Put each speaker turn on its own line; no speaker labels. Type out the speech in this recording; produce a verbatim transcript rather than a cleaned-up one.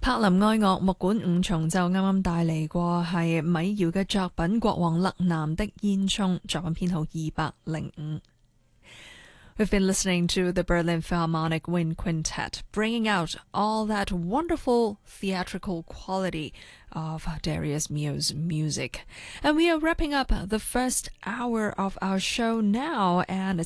柏林愛樂木管五重奏啱啱帶嚟過係米瑤嘅作品《國王勒南的煙囪》，作品編號二百零五。We've been listening to the Berlin Philharmonic Wind Quintet, bringing out all that wonderful theatrical quality of Darius Milhaud's music. And we are wrapping up the first hour of our show now, and